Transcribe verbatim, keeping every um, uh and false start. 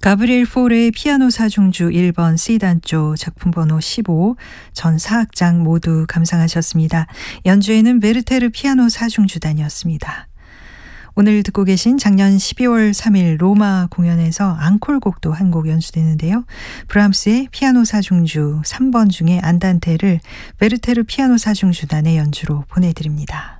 가브리엘 폴의 피아노 사중주 일 번 C단조 작품 번호 십오 전 사악장 모두 감상하셨습니다. 연주에는 베르테르 피아노 사중주단이었습니다. 오늘 듣고 계신 작년 십이월 삼일 로마 공연에서 앙콜곡도 한 곡 연주되는데요. 브람스의 피아노 사중주 삼 번 중에 안단테를 베르테르 피아노 사중주단의 연주로 보내드립니다.